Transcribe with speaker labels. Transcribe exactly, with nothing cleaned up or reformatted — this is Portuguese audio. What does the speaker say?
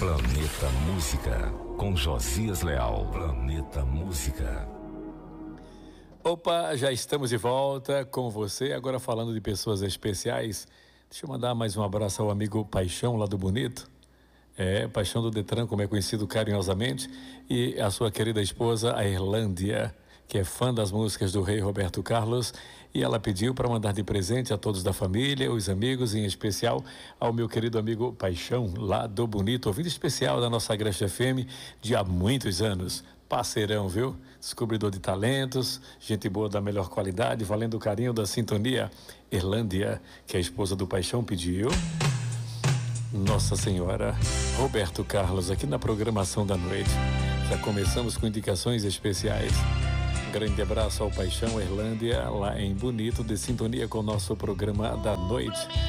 Speaker 1: Planeta Música, com Josias Leal. Planeta Música.
Speaker 2: Opa, já estamos de volta com você, agora falando de pessoas especiais. Deixa eu mandar mais um abraço ao amigo Paixão, lá do Bonito. É, Paixão do Detran, como é conhecido carinhosamente, e a sua querida esposa, a Irlândia, que é fã das músicas do rei Roberto Carlos, e ela pediu para mandar de presente a todos da família, os amigos, em especial ao meu querido amigo Paixão, lá do Bonito, ouvinte especial da nossa Agreste F M de há muitos anos. Parceirão, viu? Descobridor de talentos, gente boa da melhor qualidade, valendo o carinho da sintonia. Irlândia, que a esposa do Paixão pediu. Nossa Senhora, Roberto Carlos, aqui na programação da noite. Já começamos com indicações especiais. Um grande abraço ao Paixão, Irlândia, lá em Bonito, de sintonia com o nosso programa da noite.